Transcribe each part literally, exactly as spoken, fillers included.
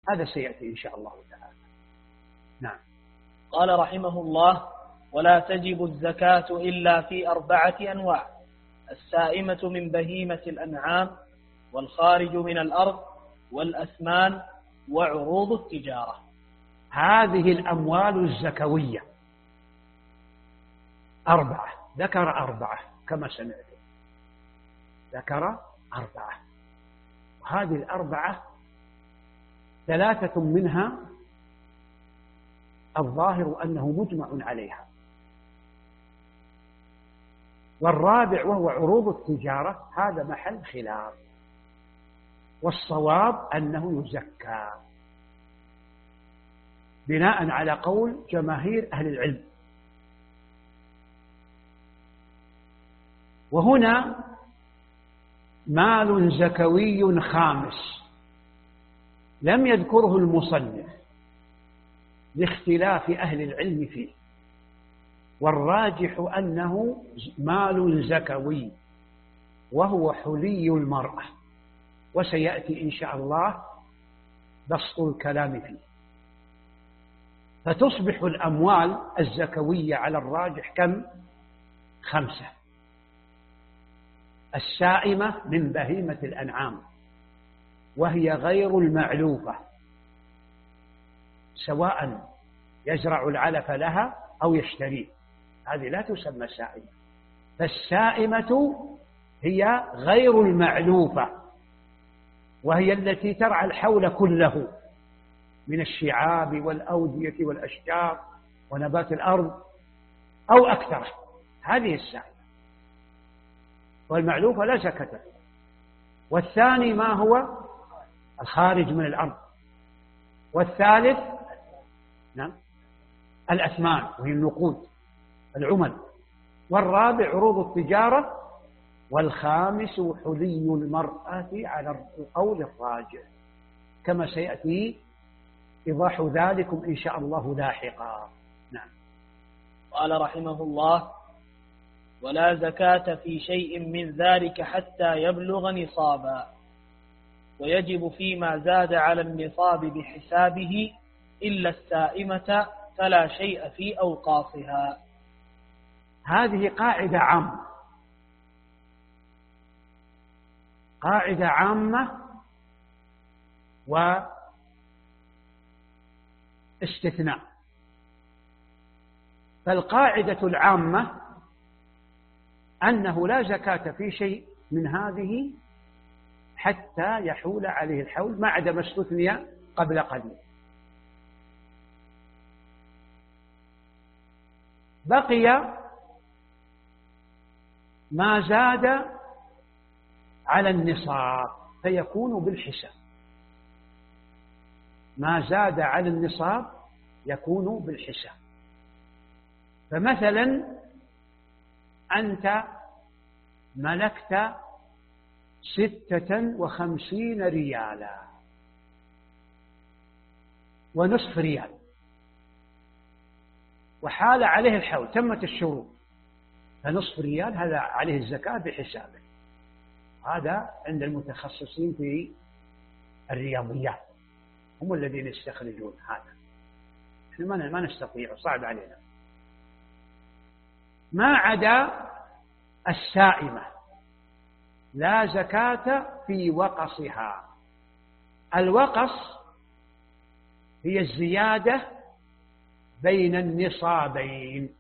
هذا سيأتي إن شاء الله تعالى. نعم. قال رحمه الله: ولا تجب الزكاة إلا في أربعة أنواع: السائمة من بهيمة الأنعام، والخارج من الأرض، والأثمان، وعروض التجارة. هذه الأموال الزكوية أربعة، ذكر أربعة كما سمعت، ذكر أربعة، وهذه الأربعة ثلاثة منها الظاهر أنه مجمع عليها، والرابع وهو عروض التجارة هذا محل خلاف، والصواب أنه يزكى بناء على قول جماهير أهل العلم. وهنا مال زكوي خامس لم يذكره المصنف لاختلاف أهل العلم فيه، والراجح أنه مال زكوي وهو حلي المرأة، وسيأتي إن شاء الله بسط الكلام فيه. فتصبح الأموال الزكوية على الراجح كم؟ خمسة: السائمة من بهيمة الأنعام، وهي غير المعلوفة، سواء يزرع العلف لها أو يشتريه، هذه لا تسمى سائمة. فالسائمة هي غير المعلوفة، وهي التي ترعى الحول كله من الشعاب والأودية والأشجار ونبات الأرض أو أكثر، هذه السائمة. والمعلوفة لا زكاة فيها. والثاني ما هو؟ الخارج من الأرض. والثالث نعم الأثمان، وهي النقود العمل. والرابع عروض التجارة. والخامس حلي المرأة على القول الراجح، كما سيأتي إيضاح ذلكم إن شاء الله لاحقا. نعم. قال رحمه الله: ولا زكاة في شيء من ذلك حتى يبلغ نصابا، ويجب فيما زاد على النصاب بحسابه إلا السائمة، فلا شيء في أوقافها. هذه قاعدة عامة، قاعدة عامة واستثناء. فالقاعدة العامة أنه لا زكاة في شيء من هذه حتى يحول عليه الحول، ما عدا ما استثني قبل قليل. بقي ما زاد على النصاب فيكون بالحساب، ما زاد على النصاب يكون بالحساب. فمثلا أنت ملكت ستة وخمسين ريالا ونصف ريال، وحال عليه الحول، تمت الشروط، فنصف ريال هذا عليه الزكاة بحسابه. هذا عند المتخصصين في الرياضيات، هم الذين يستخرجون هذا، احنا ما نستطيع، صعب علينا. ما عدا السائمة لا زكاة في وقصها. الوقص هي الزيادة بين النصابين.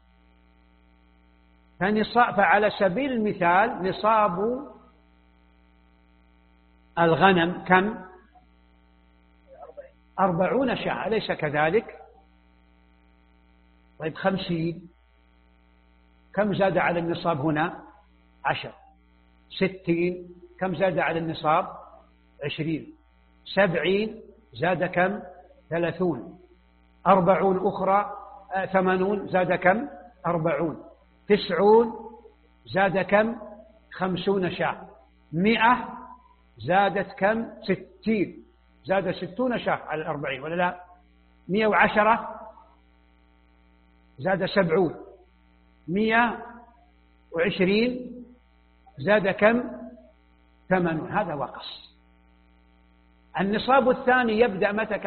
فنصاب، فعلى سبيل المثال نصاب الغنم كم؟ أربعون شاة، أليس كذلك؟ طيب خمسين، كم زاد على النصاب هنا؟ عشر. ستين، كم زاد على النصاب؟ عشرين. سبعين زاد كم؟ ثلاثون. أربعون أخرى، آه ثمانون زاد كم؟ أربعون. تسعون زاد كم؟ خمسون شاة. مئة زادت كم؟ ستين، زاد ستون شاة على الأربعين ولا لا؟ مئة وعشرة زاد سبعون. مئة وعشرين زاد كم؟ ثمانون. هذا وقص. النصاب الثاني يبدأ متى؟